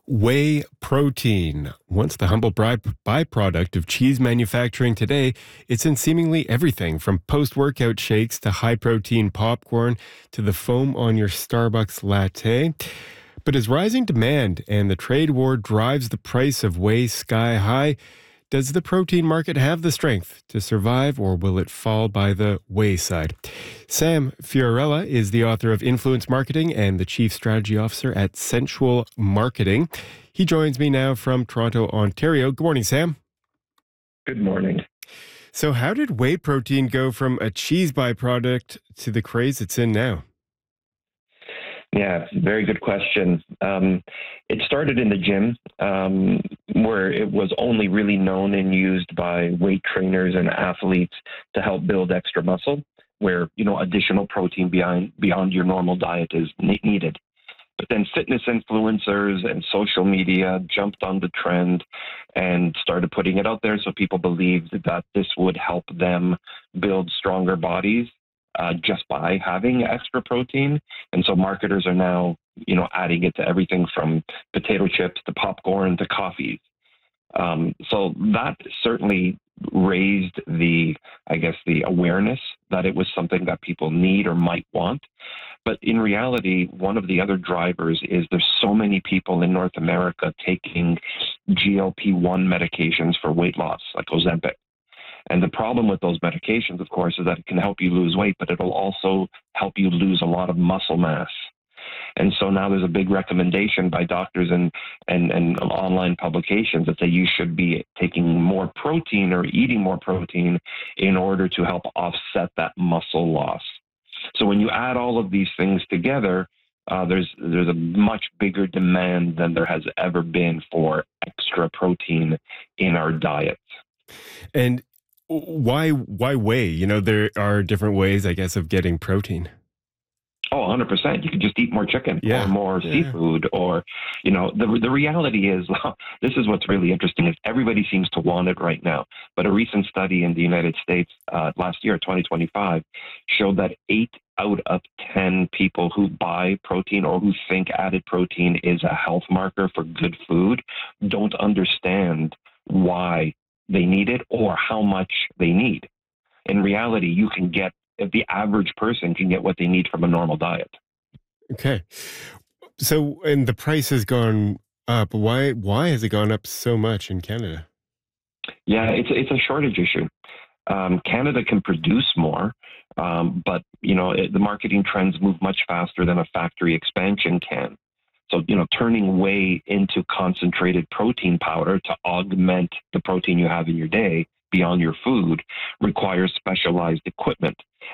Whey protein. Once the humble byproduct of cheese manufacturing, today it's in seemingly everything from post-workout shakes to high-protein popcorn to the foam on your Starbucks latte. But as rising demand and the trade war drives the price of whey sky high, does the protein market have the strength to survive, or will it fall by the wayside? Sam Fiorella is the author of Influence Marketing and the Chief Strategy Officer at Sensual Marketing. He joins me now from Toronto, Ontario. Good morning, Sam. Good morning. So how did whey protein go from a cheese byproduct to the craze it's in now? Yeah, very good question. It started in the gym, where it was only really known and used by weight trainers and athletes to help build extra muscle, where additional protein beyond your normal diet is needed. But then fitness influencers and social media jumped on the trend and started putting it out there, so people believed that this would help them build stronger bodies. Just by having extra protein. And so marketers are now, adding it to everything from potato chips to popcorn to coffees. So that certainly raised the awareness that it was something that people need or might want. But in reality, one of the other drivers is there's so many people in North America taking GLP-1 medications for weight loss, like Ozempic. And the problem with those medications, of course, is that it can help you lose weight, but it'll also help you lose a lot of muscle mass. And so now there's a big recommendation by doctors and online publications that say you should be taking more protein or eating more protein in order to help offset that muscle loss. So when you add all of these things together, there's a much bigger demand than there has ever been for extra protein in our diets. And why whey? There are different ways, I guess, of getting protein. Oh, 100%. You could just eat more chicken or more seafood or, the reality is, this is what's really interesting is everybody seems to want it right now. But a recent study in the United States last year, 2025, showed that 8 out of 10 people who buy protein or who think added protein is a health marker for good food don't understand why they need it or how much they need. In reality, the average person can get what they need from a normal diet. Okay. So, and the price has gone up. Why has it gone up so much in Canada? Yeah, it's a shortage issue. Canada can produce more, but the marketing trends move much faster than a factory expansion can. So, turning whey into concentrated protein powder to augment the protein you have in your day beyond your food requires specialized equipment.